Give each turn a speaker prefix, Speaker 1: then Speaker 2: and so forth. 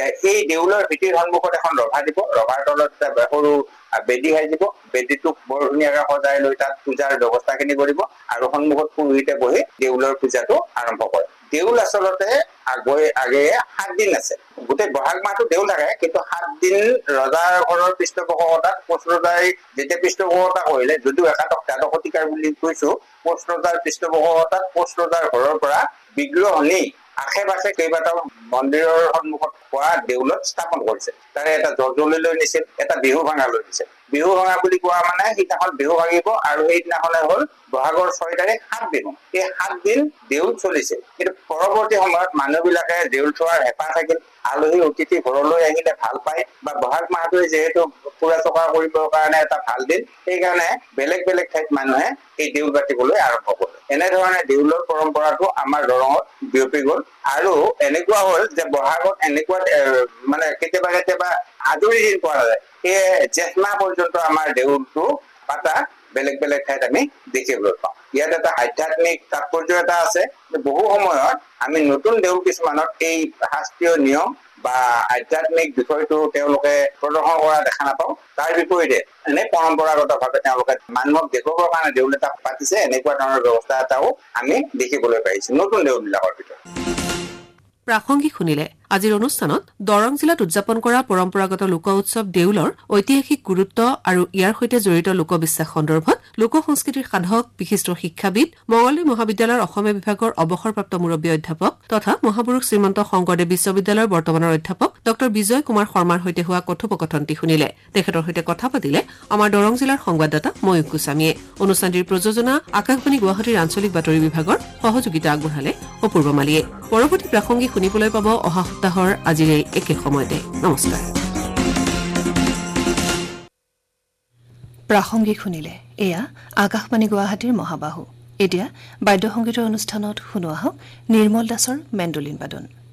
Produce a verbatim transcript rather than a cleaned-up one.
Speaker 1: এই দেউলৰ ভিটিৰ সন্মুখত এখন ৰভা দিব, ৰভাৰ তলত সৰু বেদী সাজি দিব, বেদীটোক বৰ ধুনীয়াকে সজাই লৈ তাত পূজাৰ ব্যৱস্থাখিনি কৰিব আৰু সন্মুখত পুৰোহিতে বহি দেউলৰ পূজাটো আৰম্ভ কৰে। দেউল আচলতে আগে আগে সাত দিন আছে। গোটেই বহাগ মাহটো দেউল থাকে, কিন্তু সাত দিন ৰজাৰ ঘৰৰ পৃষ্ঠপোষকতাত কোচ ৰজাই যেতিয়া পৃষ্ঠপোষকতা কৰিলে, যদিও একাদশ দ্বাদশ শতিকাৰ বুলি কৈছো, কোচ ৰজাৰ পৃষ্ঠপোষকতাত কোচ ৰজাৰ ঘৰৰ পৰা বিগ্ৰহ নি আশে পাশে কেইবাটাও মন্দিৰৰ সন্মুখত হোৱা দেউলত স্থাপন কৰিছে। তাৰে এটা জৰ্জলি লৈ নিছিল, এটা বিহু ভাঙা লৈ নিছিল। বিহু ভাঙা বুলি কোৱা মানে সিদিনাখন বিহু ভাঙিব আৰু সেইদিনাখনে হল বহাগৰ ছয় তাৰিখ সাত বিহু। এই সাত দিন দেউল চলিছিল, কিন্তু পৰৱৰ্তী সময়ত মানুহ বিলাকে দেউল চোৱাৰ হেঁপাহ থাকিল, আলহী অতিথি ঘৰলৈ আহিলে ভাল পায় বা বহাগ মাহটোৱে যিহেতু ফুৰা চকা কৰিবৰ কাৰণে এটা ভাল দিন, সেইকাৰণে বেলেগ বেলেগ ঠাইত মানুহে এই দেউল পাতিবলৈ আৰম্ভ কৰিলে। এনেধৰণে দেউলৰ পৰম্পৰাটো আমাৰ দৰঙত বিয়পি গল আৰু এনেকুৱা হল যে বহাগত এনেকুৱা মানে কেতিয়াবা কেতিয়াবা আজৰি দিন পোৱা নাযায়। সেয়ে জেঠ মাহ পৰ্যন্ত আমাৰ দেউলটো পাতা বেলেগ বেলেগ ঠাইত আমি দেখিবলৈ পাওঁ। ইয়াত এটা আধ্যাত্মিক তাৎপৰ্য এটা আছে। বহু সময়ত আমি নতুন দেউল কিছুমানত এই শাস্ত্ৰীয় নিয়ম বা আধ্যাত্মিক বিষয়টো তেওঁলোকে প্ৰদৰ্শন কৰা দেখা নাপাওঁ। তাৰ বিপৰীতে এনে পৰম্পৰাগত ভাৱে তেওঁলোকে মানুহক দেখুৱাবৰ কাৰণে দেউল এটা পাতিছে, এনেকুৱা ধৰণৰ ব্যৱস্থা এটাও আমি দেখিবলৈ পাইছো নতুন দেউল বিলাকৰ ভিতৰত।
Speaker 2: প্ৰাসংগিক শুনিলে আজিৰ অনুষ্ঠানত দৰং জিলাত উদযাপন কৰা পৰম্পৰাগত লোক উৎসৱ দেউলৰ ঐতিহাসিক গুৰুত্ব আৰু ইয়াৰ সৈতে জড়িত লোকবিশ্বাস সন্দৰ্ভত লোক সংস্কৃতিৰ সাধক, বিশিষ্ট শিক্ষাবিদ, মঙলদৈ মহাবিদ্যালয়ৰ অসমীয়া বিভাগৰ অৱসৰপ্ৰাপ্ত মুৰব্বী অধ্যাপক তথা মহাপুৰুষ শ্ৰীমন্ত শংকৰদেৱ বিশ্ববিদ্যালয়ৰ বৰ্তমানৰ অধ্যাপক ড বিজয় কুমাৰ শৰ্মাৰ সৈতে হোৱা কথোপকথনটি শুনিলে। তেখেতৰ সৈতে কথা পাতিলে আমাৰ দৰং জিলাৰ সংবাদদাতা ময়ূক গোস্বামীয়ে। অনুষ্ঠানটিৰ প্ৰযোজনা আকাশবাণী গুৱাহাটীৰ আঞ্চলিক বাতৰি বিভাগৰ সহযোগিতা আগবঢ়ালে অপূৰ্ব মালিয়ে। পৰৱৰ্তী প্ৰাসংগিক শুনিবলৈ পাব অহা সপ্তাহৰ আজিৰ এই একে সময়তে। নমস্কাৰ। প্ৰাসংগিক শুনিলে এয়া আকাশবাণী গুৱাহাটীৰ মহাবাহু। এতিয়া বাদ্য সংগীতৰ অনুষ্ঠানত শুনোৱা হওক নিৰ্মল দাসৰ মেণ্ডলিন বাদন।